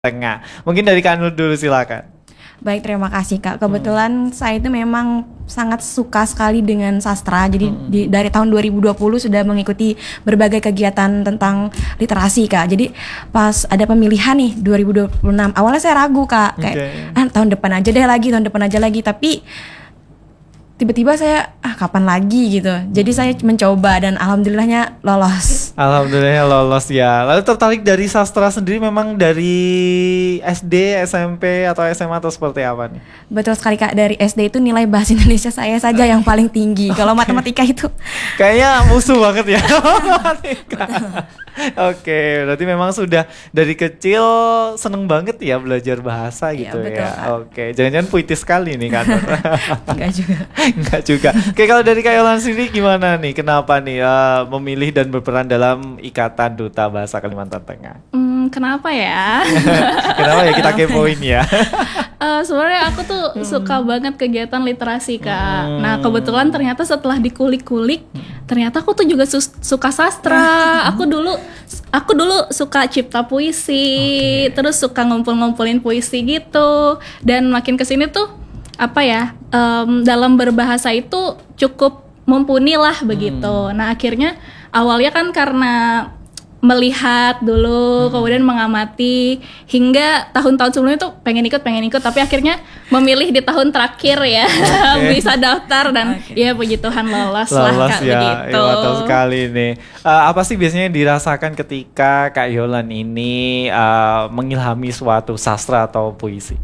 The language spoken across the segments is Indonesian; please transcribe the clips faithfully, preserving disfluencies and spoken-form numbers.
Tengah. Mungkin dari Kak Nur dulu, silakan. Baik, terima kasih Kak. Kebetulan hmm. saya itu memang sangat suka sekali dengan sastra. Jadi hmm. di, dari tahun dua ribu dua puluh sudah mengikuti berbagai kegiatan tentang literasi Kak. Jadi pas ada pemilihan nih dua ribu dua puluh enam, awalnya saya ragu Kak. Kayak okay. ah, tahun depan aja deh lagi, tahun depan aja lagi. Tapi tiba-tiba saya ah kapan lagi gitu. Jadi saya mencoba dan alhamdulillahnya lolos. Alhamdulillahnya lolos ya. Lalu tertarik dari sastra sendiri memang dari S D, S M P atau S M A atau seperti apa nih? Betul sekali Kak, dari S D itu nilai bahasa Indonesia saya saja yang paling tinggi. Kalau okay. matematika itu kayaknya musuh banget ya. Matematika. Oke, berarti memang sudah dari kecil seneng banget ya belajar bahasa gitu ya. Betul, ya. Kak. Oke, jangan-jangan puitis sekali nih kan? Enggak juga. Enggak juga. Oke, kalau dari Kak Yolan sendiri gimana nih? Kenapa nih uh, memilih dan berperan dalam Ikatan Duta Bahasa Kalimantan Tengah? Hmm, kenapa ya? Kenapa ya kita kepoin ya? uh, Sebenarnya aku tuh hmm. suka banget kegiatan literasi Kak. Hmm. Nah kebetulan ternyata setelah dikulik-kulik, ternyata aku tuh juga su- suka sastra. Aku dulu Aku dulu suka cipta puisi, okay. terus suka ngumpul-ngumpulin puisi gitu. Dan makin kesini tuh apa ya, um, dalam berbahasa itu cukup mumpuni lah begitu. Hmm. Nah akhirnya awalnya kan karena melihat dulu, hmm. kemudian mengamati, hingga tahun-tahun sebelumnya tuh pengen ikut, pengen ikut, tapi akhirnya memilih di tahun terakhir ya, okay. bisa daftar dan okay. ya puji Tuhan lolos, lolos lah Kak, ya, begitu. Mantap sekali nih. Uh, apa sih biasanya yang dirasakan ketika Kak Yolan ini uh, mengilhami suatu sastra atau puisi?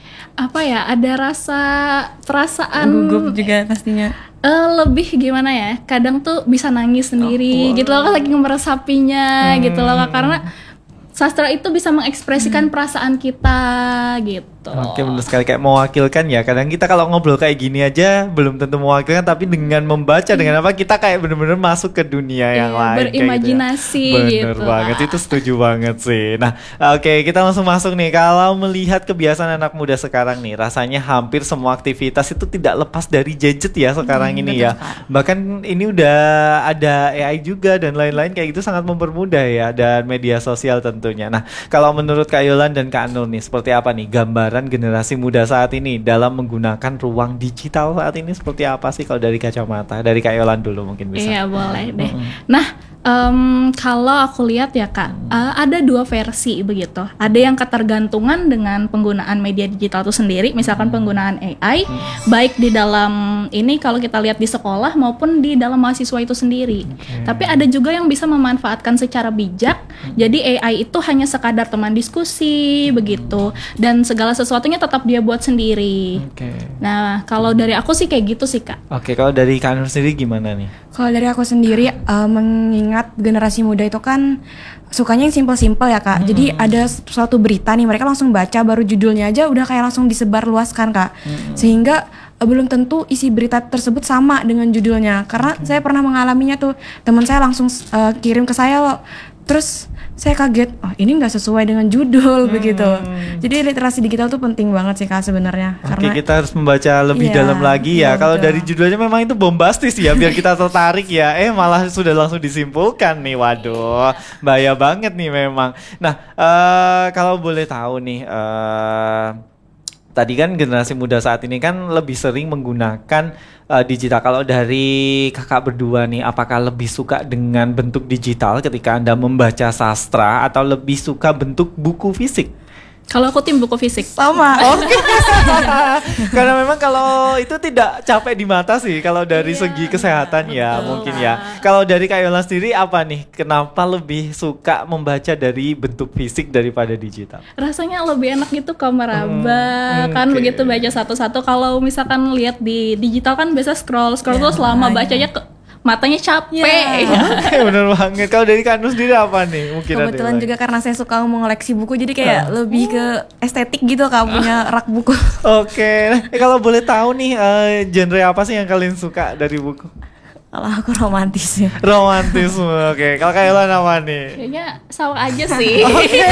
Apa ya, ada rasa perasaan gugup juga pastinya. Uh, lebih gimana ya, kadang tuh bisa nangis sendiri oh, gitu loh, lagi meresapinya hmm. gitu loh, karena sastra itu bisa mengekspresikan hmm. perasaan kita gitu. Oke, benar sekali, kayak mewakilkan ya. Kadang kita kalau ngobrol kayak gini aja belum tentu mewakilkan, tapi dengan membaca hmm. dengan apa kita kayak benar-benar masuk ke dunia yang iya, lain. Berimajinasi kayak gitu ya. gitu. Bener banget, itu setuju banget sih. Nah, oke okay, kita langsung masuk nih. Kalau melihat kebiasaan anak muda sekarang nih, rasanya hampir semua aktivitas itu tidak lepas dari gadget ya sekarang hmm, ini ya. Kan. Bahkan ini udah ada A I juga dan lain-lain kayak gitu, sangat mempermudah ya, dan media sosial tentunya. Nah, kalau menurut Kak Yolan dan Kak Nur nih, seperti apa nih gambaran generasi muda saat ini dalam menggunakan ruang digital saat ini, seperti apa sih kalau dari kacamata? Dari Kak Yolan dulu mungkin bisa. Iya, boleh deh. Mm-hmm. Nah, Um, kalau aku lihat ya Kak, hmm. uh, ada dua versi begitu. Ada yang ketergantungan dengan penggunaan media digital itu sendiri, misalkan hmm. penggunaan A I, hmm. baik di dalam ini kalau kita lihat di sekolah maupun di dalam mahasiswa itu sendiri. Okay. Tapi ada juga yang bisa memanfaatkan secara bijak. Hmm. Jadi A I itu hanya sekadar teman diskusi hmm. begitu, dan segala sesuatunya tetap dia buat sendiri. Okay. Nah, kalau dari aku sih kayak gitu sih Kak. Oke, okay, kalau dari Kak Nur sendiri gimana nih? Kalau dari aku sendiri uh, mengingat generasi muda itu kan sukanya yang simpel-simpel ya Kak. Mm-hmm. Jadi ada suatu berita nih, mereka langsung baca, baru judulnya aja udah kayak langsung disebarluaskan Kak. Mm-hmm. Sehingga uh, belum tentu isi berita tersebut sama dengan judulnya. Karena okay. saya pernah mengalaminya tuh, teman saya langsung uh, kirim ke saya loh. Terus saya kaget, oh ini nggak sesuai dengan judul hmm. begitu. Jadi literasi digital tuh penting banget sih Kak sebenarnya. Oke, karena kita harus membaca lebih iya, dalam lagi ya. Iya, kalau dari judulnya memang itu bombastis ya, biar kita tertarik ya. Eh malah sudah langsung disimpulkan nih, waduh, bahaya banget nih memang. Nah, uh, kalau boleh tahu nih, uh, tadi kan generasi muda saat ini kan lebih sering menggunakan uh, digital. Kalau dari kakak berdua nih, apakah lebih suka dengan bentuk digital ketika Anda membaca sastra atau lebih suka bentuk buku fisik? Kalau aku tim buku fisik. Sama. Oke. Okay. Karena memang kalau itu tidak capek di mata sih, kalau dari yeah, segi kesehatan ya betul mungkin ya. Kalau dari Kak Yolan sendiri apa nih? Kenapa lebih suka membaca dari bentuk fisik daripada digital? Rasanya lebih enak gitu Kak, meraba hmm, kan okay. begitu baca satu-satu. Kalau misalkan lihat di digital kan biasa scroll scroll yeah, terus lama bacanya ke matanya capek. Yeah. Oke, bener banget. Kalau dari Kak Nur sendiri apa nih? Mungkin kebetulan juga karena saya suka mengoleksi buku, jadi kayak uh. lebih ke estetik gitu Kak, punya rak buku. Oke, okay. eh, kalau boleh tahu nih uh, genre apa sih yang kalian suka dari buku? Kalau aku romantis ya. Romantisme, oke. Kalau Kak Yolan apa nih? Kayaknya sama aja sih.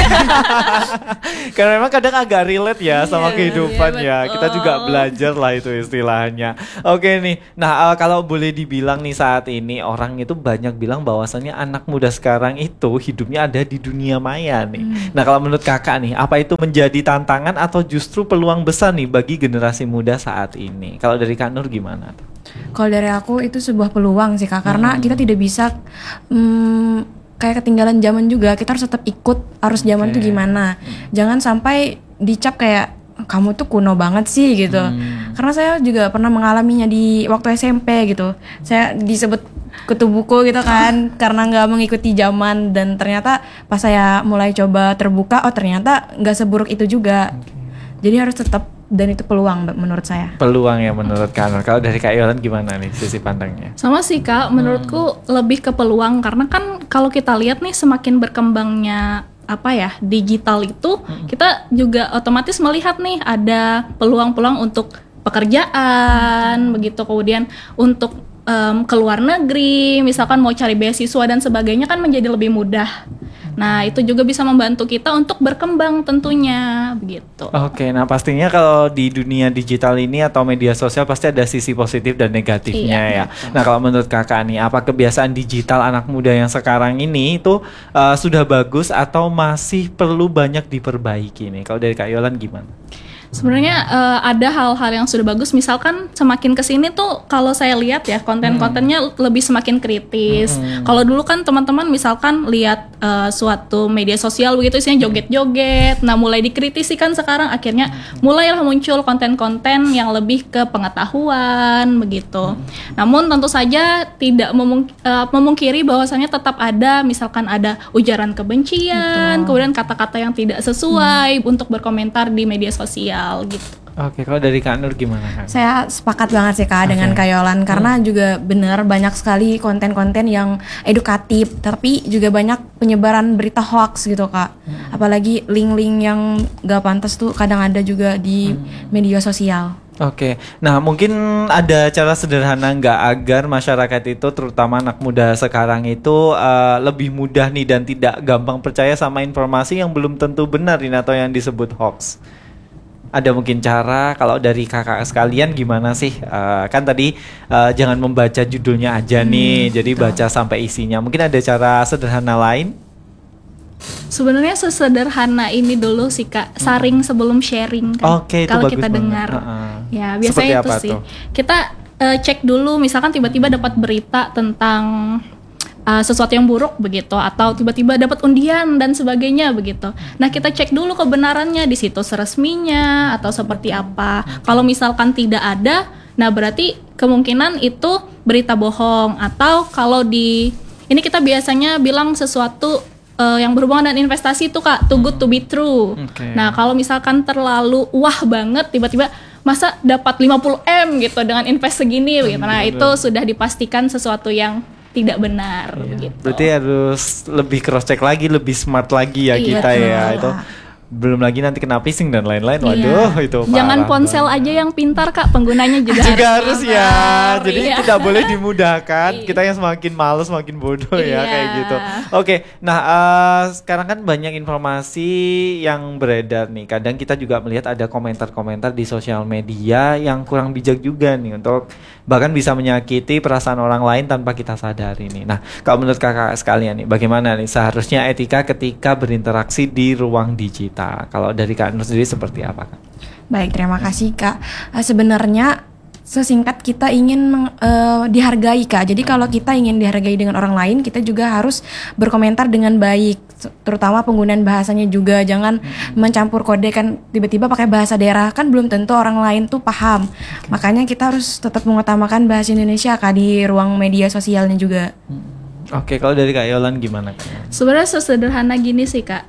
Karena memang kadang agak relate ya sama Iya, kehidupan iya, ya. Kita betul. juga belajar lah itu istilahnya. Oke nih. Nah, uh, kalau boleh dibilang nih saat ini orang itu banyak bilang bahwasannya anak muda sekarang itu hidupnya ada di dunia maya nih. Hmm. Nah, kalau menurut Kakak nih, apa itu menjadi tantangan atau justru peluang besar nih bagi generasi muda saat ini? Kalau dari Kak Nur gimana? Kalau dari aku itu sebuah peluang sih Kak, karena kita tidak bisa hmm, kayak ketinggalan zaman juga. Kita harus tetap ikut arus zaman Oke. tuh gimana. Jangan sampai dicap kayak kamu tuh kuno banget sih gitu. Hmm. Karena saya juga pernah mengalaminya di waktu S M P gitu. Saya disebut kutu buku gitu kan karena nggak mengikuti zaman, dan ternyata pas saya mulai coba terbuka, oh ternyata nggak seburuk itu juga. Jadi harus tetap, dan itu peluang menurut saya. Peluang ya menurut Kak Nur. Kalau dari Kak Yolan gimana nih sisi pandangnya? Sama sih Kak, menurutku lebih ke peluang, karena kan kalau kita lihat nih semakin berkembangnya apa ya digital itu, kita juga otomatis melihat nih ada peluang-peluang untuk pekerjaan, begitu, kemudian untuk em, ke luar negeri, misalkan mau cari beasiswa dan sebagainya kan menjadi lebih mudah. Nah, itu juga bisa membantu kita untuk berkembang tentunya, begitu. Oke, nah pastinya kalau di dunia digital ini atau media sosial pasti ada sisi positif dan negatifnya Iya, ya. Nah, kalau menurut Kakak nih, apa kebiasaan digital anak muda yang sekarang ini itu uh, sudah bagus atau masih perlu banyak diperbaiki nih? Kalau dari Kak Yolan gimana? Sebenarnya eh, ada hal-hal yang sudah bagus, misalkan semakin kesini tuh kalau saya lihat ya konten-kontennya lebih semakin kritis. Kalau dulu kan teman-teman misalkan lihat eh, suatu media sosial begitu isinya joget-joget, nah mulai dikritisi kan sekarang akhirnya mulailah muncul konten-konten yang lebih ke pengetahuan begitu. Namun tentu saja tidak memung- eh, memungkiri bahwasanya tetap ada misalkan ada ujaran kebencian, kemudian kata-kata yang tidak sesuai untuk berkomentar di media sosial gitu. Oke, kalau dari Kak Nur gimana Kak? Saya sepakat banget sih Kak dengan Oke. Kak Yolan, karena juga benar banyak sekali konten-konten yang edukatif, tapi juga banyak penyebaran berita hoax gitu Kak. Apalagi link-link yang gak pantas tuh kadang ada juga di media sosial. Oke, nah mungkin ada cara sederhana nggak agar masyarakat itu, terutama anak muda sekarang itu uh, lebih mudah nih dan tidak gampang percaya sama informasi yang belum tentu benar nih atau yang disebut hoax? Ada mungkin cara, kalau dari kakak sekalian gimana sih? Uh, kan tadi uh, jangan membaca judulnya aja nih, jadi baca sampai isinya. Mungkin ada cara sederhana lain? Sebenarnya sesederhana ini dulu sih Kak, saring sebelum sharing kan. Oke, itu kalau bagus kita banget. dengar. Uh-uh. Ya, Seperti biasanya itu apa sih. tuh? Kita eh, cek dulu misalkan tiba-tiba dapat berita tentang eh, sesuatu yang buruk begitu, atau tiba-tiba dapat undian dan sebagainya begitu. Nah, kita cek dulu kebenarannya di situs resminya atau seperti apa. Kalau misalkan tidak ada, nah berarti kemungkinan itu berita bohong, atau kalau di ini kita biasanya bilang sesuatu Uh, yang berhubungan dengan investasi itu Kak, too good to be true. Oke. Nah, kalau misalkan terlalu wah banget, tiba-tiba masa dapat lima puluh M gitu dengan invest segini gitu. Nah, bener. itu sudah dipastikan sesuatu yang tidak benar gitu. Berarti harus lebih cross check lagi, lebih smart lagi ya Iya, kita ya. betul. Itu belum lagi nanti kena phishing dan lain-lain. Iya. Waduh, itu Jangan parah ponsel banget. aja yang pintar Kak, penggunanya juga, Juga harus ya. pintar. Jadi Iya. tidak boleh dimudahkan. Iya. Kita yang semakin males semakin bodoh ya Iya. kayak gitu. Oke, nah eh, sekarang kan banyak informasi yang beredar nih. Kadang kita juga melihat ada komentar-komentar di sosial media yang kurang bijak juga nih, untuk bahkan bisa menyakiti perasaan orang lain tanpa kita sadari nih. Nah, kalau menurut kakak sekalian nih, bagaimana nih seharusnya etika ketika berinteraksi di ruang digital? Kalau dari Kak Nur sendiri seperti apa Kak? Baik, terima kasih Kak. Eh, Sebenarnya sesingkat kita ingin meng- eh, dihargai Kak. Jadi kalau kita ingin dihargai dengan orang lain, kita juga harus berkomentar dengan baik. S- Terutama penggunaan bahasanya juga, jangan mencampur kode kan, tiba-tiba pakai bahasa daerah, kan belum tentu orang lain tuh paham. Makanya kita harus tetap mengutamakan bahasa Indonesia Kak di ruang media sosialnya juga. Oke, kalau dari Kak Yolan gimana Kak? Sebenarnya sesederhana gini sih Kak. Hmm.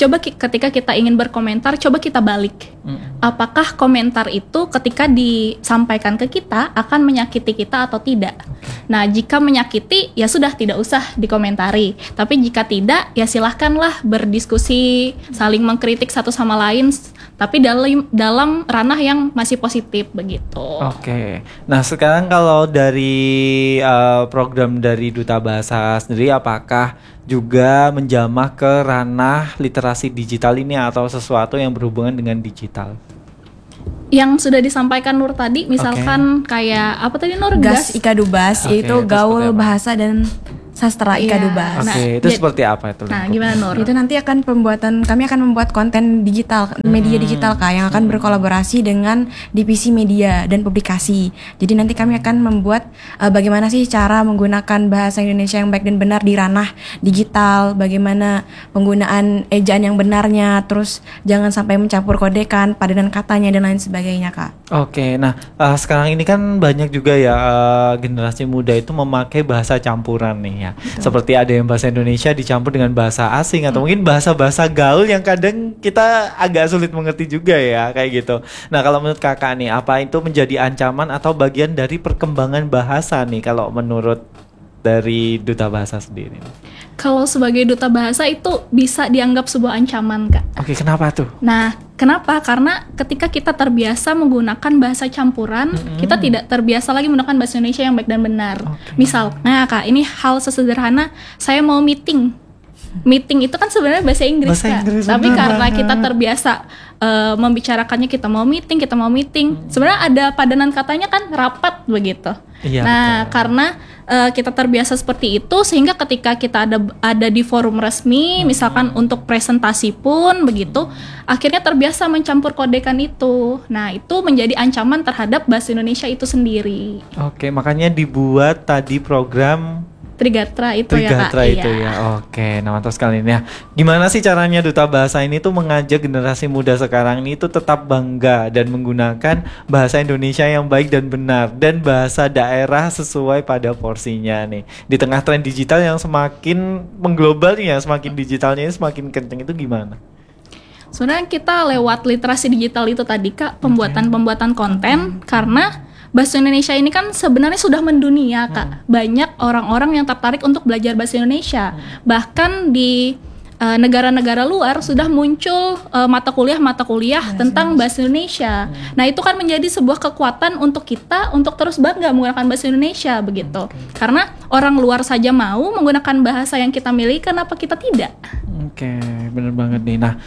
coba ki- ketika kita ingin berkomentar, coba kita balik. Hmm. Apakah komentar itu ketika disampaikan ke kita akan menyakiti kita atau tidak? Nah, jika menyakiti, ya sudah tidak usah dikomentari. Tapi jika tidak, ya silahkanlah berdiskusi, saling mengkritik satu sama lain, tapi dalam dalam ranah yang masih positif begitu. Oke. Nah, sekarang kalau dari uh, program dari Duta Bahasa sendiri, apakah juga menjamah ke ranah literasi digital ini atau sesuatu yang berhubungan dengan digital? Yang sudah disampaikan Nur tadi, misalkan okay. kayak apa tadi Nur? Gas Ikadubas, okay, yaitu gaul bahasa dan sastra Iya. Ikadubas. Oke, okay, Nah, itu jad- seperti apa itu? Nah, lingkup? gimana Nur? Itu nanti akan pembuatan, kami akan membuat konten digital, media Hmm. digital Kak, yang akan berkolaborasi dengan divisi media dan publikasi. Jadi nanti kami akan membuat uh, bagaimana sih cara menggunakan bahasa Indonesia yang baik dan benar di ranah digital, bagaimana penggunaan ejaan yang benarnya, terus jangan sampai mencampur kodekan, padanan katanya dan lain sebagainya Kak. Oke, nah uh, sekarang ini kan banyak juga ya uh, generasi muda itu memakai bahasa campuran nih ya. Betul. Seperti ada yang bahasa Indonesia dicampur dengan bahasa asing atau hmm. mungkin bahasa-bahasa gaul yang kadang kita agak sulit mengerti juga ya kayak gitu. Nah, kalau menurut Kakak nih, apa itu menjadi ancaman atau bagian dari perkembangan bahasa nih kalau menurut dari Duta Bahasa sendiri? Kalau sebagai duta bahasa itu bisa dianggap sebuah ancaman, Kak. Oke, kenapa tuh? Nah, kenapa? Karena ketika kita terbiasa menggunakan bahasa campuran, mm-hmm. kita tidak terbiasa lagi menggunakan bahasa Indonesia yang baik dan benar. Okay. Misal, nah Kak, ini hal sesederhana, saya mau meeting. Meeting itu kan sebenarnya bahasa Inggris, bahasa Kak. Inggris, tapi karena banget. Kita terbiasa uh, membicarakannya, kita mau meeting, kita mau meeting. Hmm. Sebenarnya ada padanan katanya kan rapat begitu. Iya, nah, betul. Karena uh, kita terbiasa seperti itu, sehingga ketika kita ada ada di forum resmi, hmm. misalkan untuk presentasi pun begitu, akhirnya terbiasa mencampur kodekan itu. Nah, itu menjadi ancaman terhadap bahasa Indonesia itu sendiri. Oke, makanya dibuat tadi program Trigatra itu Trigatra ya Kak. itu iya. ya. Oke, nah mantap sekali nih ya. Gimana sih caranya Duta Bahasa ini tuh mengajak generasi muda sekarang ini tuh tetap bangga dan menggunakan bahasa Indonesia yang baik dan benar dan bahasa daerah sesuai pada porsinya nih. Di tengah tren digital yang semakin mengglobal nih ya, semakin digitalnya ini semakin kenceng, itu gimana? Sebenarnya kita lewat literasi digital itu tadi Kak, pembuatan-pembuatan konten, karena bahasa Indonesia ini kan sebenarnya sudah mendunia Kak. Hmm. Banyak orang-orang yang tertarik untuk belajar bahasa Indonesia. Hmm. Bahkan di uh, negara-negara luar sudah muncul uh, mata kuliah-mata kuliah bahasa tentang bahasa Indonesia. Hmm. Nah, itu kan menjadi sebuah kekuatan untuk kita untuk terus bangga menggunakan bahasa Indonesia begitu. Okay. Karena orang luar saja mau menggunakan bahasa yang kita miliki, kenapa kita tidak? Oke, okay, bener banget nih. Nah,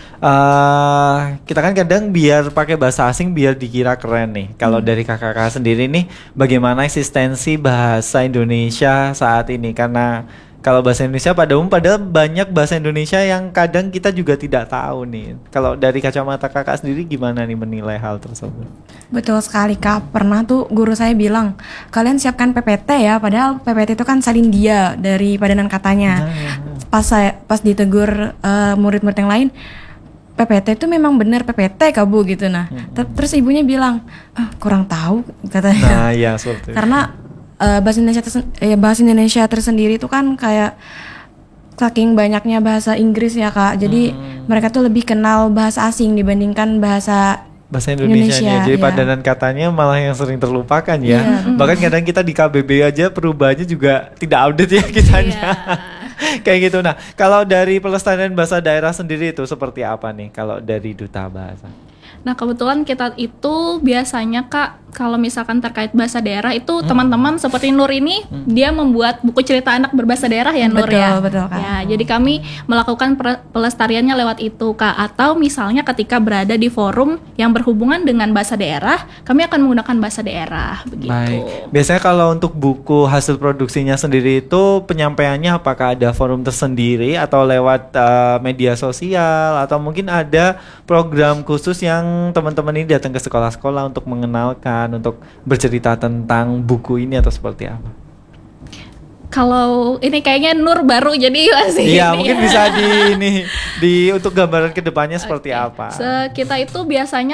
uh, kita kan kadang biar pakai bahasa asing biar dikira keren nih. Kalau hmm. dari kakak-kakak sendiri nih, bagaimana eksistensi bahasa Indonesia saat ini? Karena kalau bahasa Indonesia pada umum, padahal banyak bahasa Indonesia yang kadang kita juga tidak tahu nih. Kalau dari kacamata kakak sendiri gimana nih menilai hal tersebut? Betul sekali Kak. Pernah tuh guru saya bilang, kalian siapkan P P T ya. Padahal P P T itu kan salin dia dari padanan katanya. Nah, ya. Pas saya pas ditegur uh, murid-murid yang lain, P P T itu memang benar P P T Kak Bu gitu. Nah, hmm. ter- terus ibunya bilang, ah, kurang tahu katanya. Nah, ya seperti Karena Uh, bahasa Indonesia tersen- eh, bahasa Indonesia tersendiri itu kan kayak saking banyaknya bahasa Inggris ya Kak. Jadi hmm. mereka tuh lebih kenal bahasa asing dibandingkan bahasa bahasa Indonesia, Indonesia jadi ya. Padanan katanya malah yang sering terlupakan ya. Yeah. Bahkan kadang kita di K B B aja perubahannya juga tidak update ya kitanya. Yeah. Kayak gitu. Nah, kalau dari pelestarian bahasa daerah sendiri itu seperti apa nih kalau dari Duta Bahasa? Nah, kebetulan kita itu biasanya Kak, kalau misalkan terkait bahasa daerah itu hmm. teman-teman seperti Nur ini hmm. dia membuat buku cerita anak berbahasa daerah ya Nur betul, ya. Betul, Kak. Ya, jadi kami melakukan pelestariannya lewat itu Kak. Atau misalnya ketika berada di forum yang berhubungan dengan bahasa daerah, kami akan menggunakan bahasa daerah begitu. Baik. Biasanya kalau untuk buku hasil produksinya sendiri itu penyampaiannya apakah ada forum tersendiri atau lewat uh, media sosial atau mungkin ada program khusus yang teman-teman ini datang ke sekolah-sekolah untuk mengenalkan, untuk bercerita tentang buku ini atau seperti apa? Kalau ini kayaknya Nur baru jadi masih. Iya, mungkin ya. Bisa di ini di untuk gambaran kedepannya seperti okay. apa? So, kita itu biasanya Kak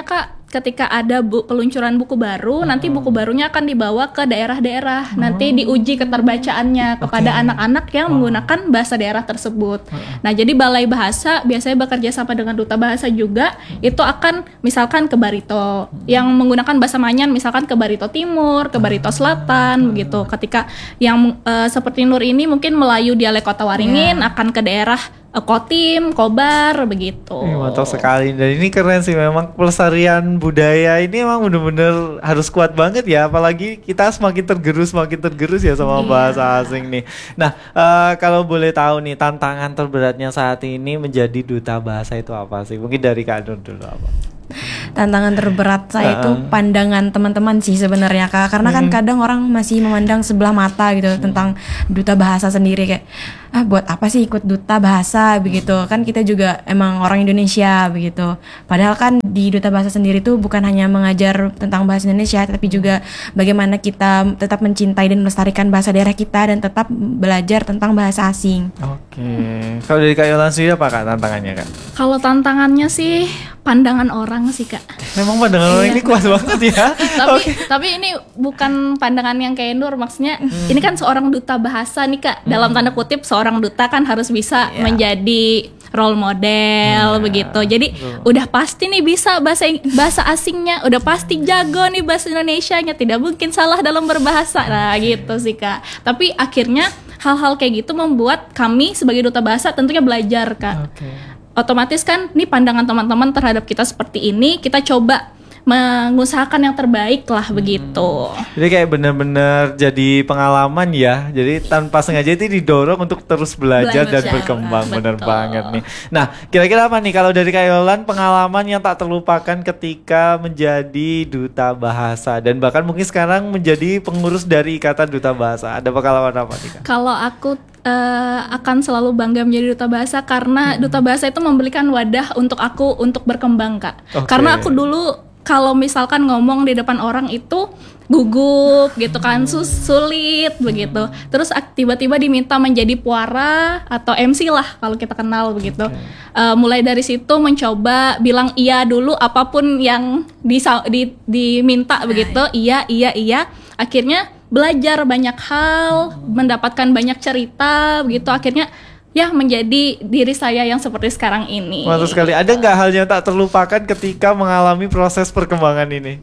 ketika ada bu, peluncuran buku baru, hmm. nanti buku barunya akan dibawa ke daerah-daerah. Hmm. Nanti diuji keterbacaannya kepada okay. anak-anak yang wow. menggunakan bahasa daerah tersebut. Hmm. Nah, jadi Balai Bahasa biasanya bekerja sama dengan Duta Bahasa juga, itu akan misalkan ke Barito hmm. yang menggunakan bahasa Manyan, misalkan ke Barito Timur, ke Barito Selatan, hmm. begitu. Ketika yang uh, seperti Nur ini mungkin Melayu dialek Kota Waringin yeah. akan ke daerah Kotim, Kobar, begitu. Ini mantap sekali. Dan ini keren sih, memang pelestarian budaya ini emang bener-bener harus kuat banget ya. Apalagi kita semakin tergerus, semakin tergerus ya sama iya. bahasa asing nih. Nah, uh, kalau boleh tahu nih, tantangan terberatnya saat ini menjadi duta bahasa itu apa sih? Mungkin dari Kak Nur dulu apa? Tantangan terberat saya uh, itu pandangan teman-teman sih sebenarnya Kak, karena kan hmm. kadang orang masih memandang sebelah mata gitu hmm. tentang duta bahasa sendiri, kayak ah buat apa sih ikut duta bahasa begitu, kan kita juga emang orang Indonesia begitu. Padahal kan di duta bahasa sendiri tuh bukan hanya mengajar tentang bahasa Indonesia, tapi juga bagaimana kita tetap mencintai dan melestarikan bahasa daerah kita dan tetap belajar tentang bahasa asing. Oke, okay. Kalau dari Kak Yolan sendiri apa Kak tantangannya Kak? Kalau tantangannya sih pandangan orang sih Kak. Memang pandangan orang ini kuat banget ya. Tapi okay. tapi ini bukan pandangan yang kayak Nur, maksudnya hmm. ini kan seorang duta bahasa nih Kak. Dalam tanda kutip seorang duta kan harus bisa yeah. menjadi role model yeah. begitu. Jadi uh. udah pasti nih bisa bahasa bahasa asingnya, udah pasti jago nih bahasa Indonesianya, tidak mungkin salah dalam berbahasa. Nah, gitu sih Kak. Tapi akhirnya hal-hal kayak gitu membuat kami sebagai duta bahasa tentunya belajar Kak. Okay. Otomatis kan nih pandangan teman-teman terhadap kita seperti ini, kita coba mengusahakan yang terbaik lah hmm. begitu. Jadi kayak benar-benar jadi pengalaman ya. Jadi tanpa sengaja itu didorong untuk terus belajar, belajar. dan berkembang. Nah, bener banget nih. Nah, kira-kira apa nih kalau dari Kak Yolan pengalaman yang tak terlupakan ketika menjadi duta bahasa dan bahkan mungkin sekarang menjadi pengurus dari Ikatan Duta Bahasa. Ada pengalaman apa nih Kak? Kalau aku Uh, akan selalu bangga menjadi duta bahasa karena hmm. duta bahasa itu memberikan wadah untuk aku untuk berkembang Kak. Okay. Karena aku dulu kalau misalkan ngomong di depan orang itu gugup gitu kan, sus sulit begitu. Terus tiba-tiba diminta menjadi puara atau M C lah kalau kita kenal begitu. Okay. Uh, mulai dari situ mencoba bilang iya dulu apapun yang disa- di, diminta begitu. Iya iya iya. Akhirnya belajar banyak hal, mendapatkan banyak cerita begitu, akhirnya ya menjadi diri saya yang seperti sekarang ini. Mantap sekali. Ada nggak hal yang tak terlupakan ketika mengalami proses perkembangan ini?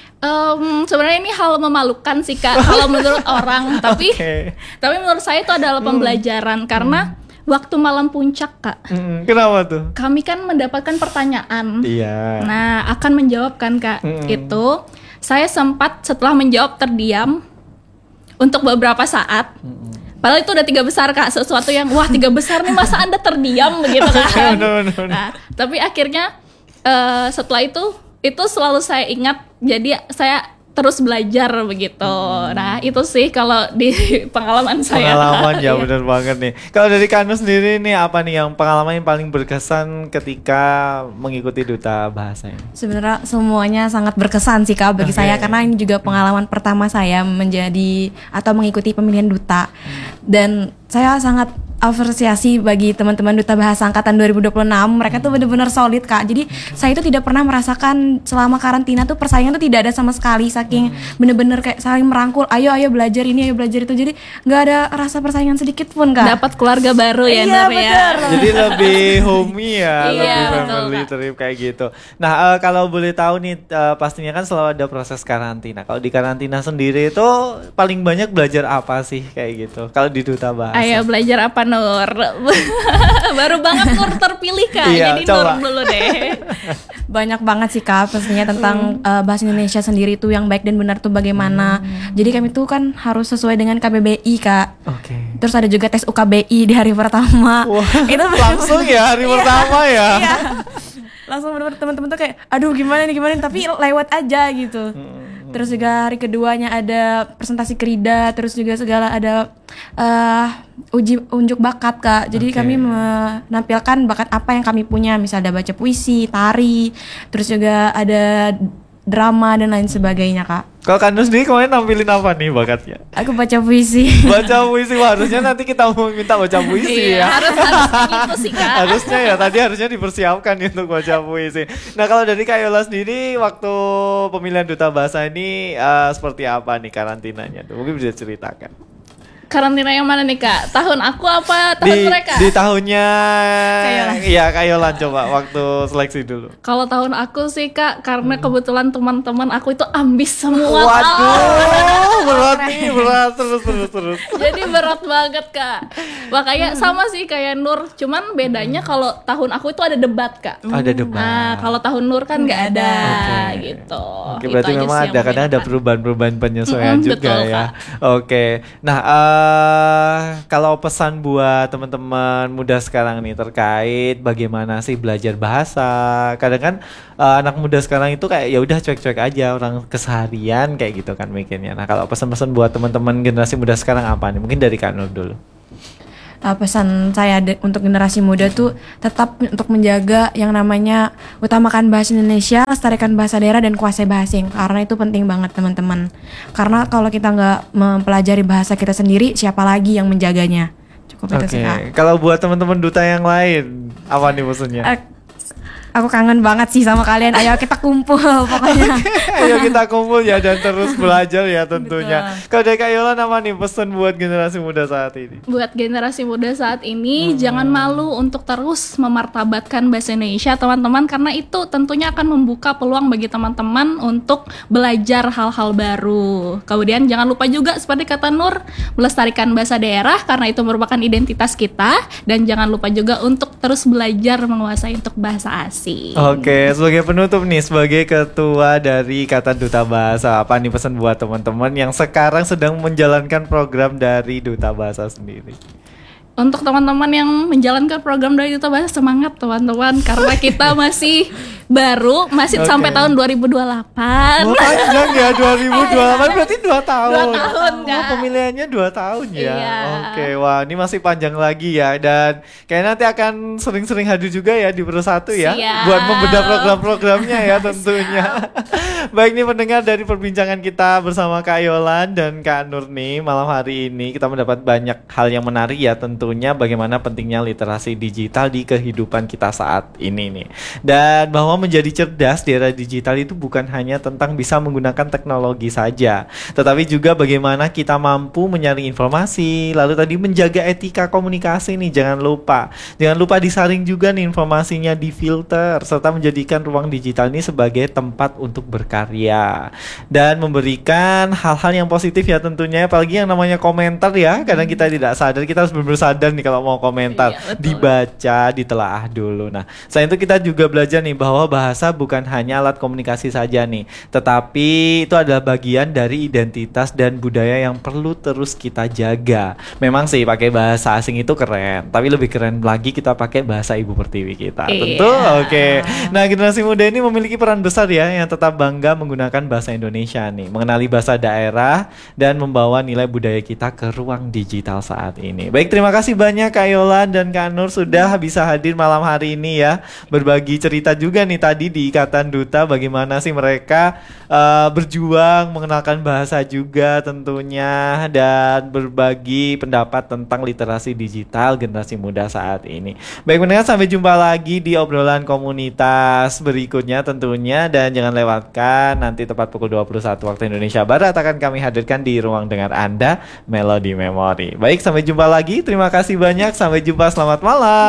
Um, sebenarnya ini hal memalukan sih Kak kalau menurut orang, tapi okay. tapi menurut saya itu adalah pembelajaran hmm. karena hmm. waktu malam puncak Kak. Hmm, kenapa tuh? Kami kan mendapatkan pertanyaan. Iya. Nah, akan menjawab kan Kak. Hmm. Itu saya sempat setelah menjawab terdiam untuk beberapa saat. Mm-hmm. Padahal itu udah tiga besar Kak, sesuatu yang wah tiga besar nih masa Anda terdiam begitu kan. no, no, no. Nah, tapi akhirnya uh, setelah itu itu selalu saya ingat, jadi saya terus belajar begitu. Hmm. Nah, itu sih kalau di pengalaman saya. Pengalaman ya benar banget nih. Kalau dari Kak Nur sendiri nih apa nih yang pengalaman yang paling berkesan ketika mengikuti duta bahasa ini? Sebenarnya semuanya sangat berkesan sih Kak bagi okay. saya, karena ini juga pengalaman pertama saya menjadi atau mengikuti pemilihan duta. Hmm. Dan saya sangat apresiasi bagi teman-teman Duta Bahasa Angkatan dua ribu dua puluh enam. Mereka tuh benar-benar solid Kak. Jadi okay. saya itu tidak pernah merasakan selama karantina tuh persaingan tuh tidak ada sama sekali. Saking hmm. benar-benar kayak saling merangkul. Ayo ayo belajar ini, ayo belajar itu. Jadi nggak ada rasa persaingan sedikit pun Kak. Dapat keluarga baru ya Nur ya. Jadi lebih homey ya, iya, lebih family trip kayak gitu. Nah uh, kalau boleh tahu nih uh, pastinya kan selalu ada proses karantina. Kalau di karantina sendiri itu paling banyak belajar apa sih kayak gitu? Kalau di Duta Bahasa. Ayo belajar apa Nur? Baru banget Nur terpilih Kak. Iya, jadi coba. Nur dulu deh. Banyak banget sih Kak pastinya tentang uh, bahasa Indonesia sendiri tuh yang baik dan benar tuh bagaimana. Hmm. Jadi kami tuh kan harus sesuai dengan K B B I Kak. Oke. Okay. Terus ada juga tes U K B I di hari pertama. Wah, itu langsung ya hari pertama ya. Iya. Langsung bener-bener teman-teman tuh kayak aduh gimana nih gimana nih, tapi lewat aja gitu. Hmm. Terus juga hari keduanya ada presentasi kerida, terus juga segala ada uh, uji unjuk bakat Kak. Jadi okay. kami menampilkan bakat apa yang kami punya, misalnya ada baca puisi, tari, terus juga ada drama dan lain sebagainya Kak. Kalau Kak Nur sendiri kemarin nampilin apa nih bakatnya? Aku baca puisi. Baca puisi, wah, harusnya nanti kita mau minta baca puisi Iya, ya. harus harus gitu sih Kak. Harusnya ya, tadi harusnya dipersiapkan nih untuk baca puisi. Nah kalau dari Kak Yola sendiri waktu pemilihan duta bahasa ini uh, seperti apa nih karantinanya tuh? Mungkin bisa ceritakan. Karantina yang mana nih Kak? Tahun aku apa tahun Di, mereka? di tahunnya Yolan. Iya Kak Yolan, coba waktu seleksi dulu. Kalau tahun aku sih Kak, karena kebetulan teman-teman aku itu ambis semua. Waduh, berat nih, berat terus terus terus. Jadi berat banget Kak. Makanya sama sih kayak Nur, cuman bedanya kalau tahun aku itu ada debat Kak. Ada debat. Nah, kalau tahun Nur kan nggak ada Oke. gitu. Oke, Itu berarti aja memang sih ada yang karena ada membedakan. perubahan-perubahan penyesuaian Mm-mm, juga betul, ya. Kak. Oke. Nah, eh kalau pesan buat teman-teman muda sekarang nih terkait bagaimana sih belajar bahasa. Kadang kan eh, anak muda sekarang itu kayak ya udah cuek-cuek aja, orang keseharian kayak gitu kan mikirnya. Nah, kalau pesan-pesan buat teman-teman generasi muda sekarang apa nih? Mungkin dari Kak Nur dulu. Uh, pesan saya de- untuk generasi muda tuh tetap untuk menjaga yang namanya utamakan bahasa Indonesia, lestarikan bahasa daerah dan kuasai bahasa asing, karena itu penting banget teman-teman. Karena kalau kita nggak mempelajari bahasa kita sendiri, siapa lagi yang menjaganya? Cukup Oke. itu sih Kak. Kalau buat teman-teman duta yang lain, apa nih maksudnya? Eh, aku kangen banget sih sama kalian. Ayo kita kumpul pokoknya. Ayo kita kumpul ya dan terus belajar ya tentunya. Betul. Kalau dari Kak Yola apa nih pesan buat generasi muda saat ini? Buat generasi muda saat ini, jangan malu untuk terus memartabatkan bahasa Indonesia teman-teman, karena itu tentunya akan membuka peluang bagi teman-teman untuk belajar hal-hal baru. Kemudian jangan lupa juga seperti kata Nur, melestarikan bahasa daerah karena itu merupakan identitas kita, dan jangan lupa juga untuk terus belajar menguasai untuk bahasa asing. Oke, sebagai penutup nih, sebagai ketua dari Ikatan Duta Bahasa, apa nih pesan buat teman-teman yang sekarang sedang menjalankan program dari Duta Bahasa sendiri? Untuk teman-teman yang menjalankan program dari Duta Bahasa, semangat teman-teman, karena kita masih baru, masih Oke. sampai tahun dua ribu dua puluh delapan. Oh, panjang ya dua ribu dua puluh delapan, berarti dua tahun. Dua tahun, Oh, Kak. pemilihannya dua tahun ya. Iya. Oke, wah ini masih panjang lagi ya. Dan kayaknya nanti akan sering-sering hadir juga ya di Persatu ya. Siap. Buat membedah program-programnya ya tentunya. Baik nih pendengar, dari perbincangan kita bersama Kak Yolan dan Kak Nur nih malam hari ini, kita mendapat banyak hal yang menarik ya, tentunya bagaimana pentingnya literasi digital di kehidupan kita saat ini nih. Dan bahwa menjadi cerdas di era digital itu bukan hanya tentang bisa menggunakan teknologi saja, tetapi juga bagaimana kita mampu menyaring informasi, lalu tadi menjaga etika komunikasi nih, jangan lupa. Jangan lupa disaring juga nih informasinya, difilter, serta menjadikan ruang digital ini sebagai tempat untuk berkarya dan memberikan hal-hal yang positif ya tentunya, apalagi yang namanya komentar ya. Kadang kita tidak sadar, kita harus benar-benar sadar nih kalau mau komentar, Iya, betul. dibaca, ditelaah dulu. Nah, selain itu kita juga belajar nih bahwa bahasa bukan hanya alat komunikasi saja nih, tetapi itu adalah bagian dari identitas dan budaya yang perlu terus kita jaga. Memang sih pakai bahasa asing itu keren, tapi lebih keren lagi kita pakai bahasa ibu pertiwi kita. Iya. Tentu, oke. Nah, generasi muda ini memiliki peran besar ya, yang tetap bangga menggunakan bahasa Indonesia nih, mengenali bahasa daerah dan membawa nilai budaya kita ke ruang digital saat ini. Baik, terima kasih banyak Kak Yolan dan Kak Nur sudah bisa hadir malam hari ini ya, berbagi cerita juga nih tadi di Ikatan Duta, bagaimana sih mereka uh, berjuang mengenalkan bahasa juga tentunya, dan berbagi pendapat tentang literasi digital generasi muda saat ini. Baik pendengar, sampai jumpa lagi di obrolan komunitas berikutnya tentunya, dan jangan lewatkan nanti tepat pukul dua puluh satu waktu Indonesia Barat akan kami hadirkan di ruang dengar Anda Melody Memory. Baik, sampai jumpa lagi, terima kasih banyak, sampai jumpa, selamat malam.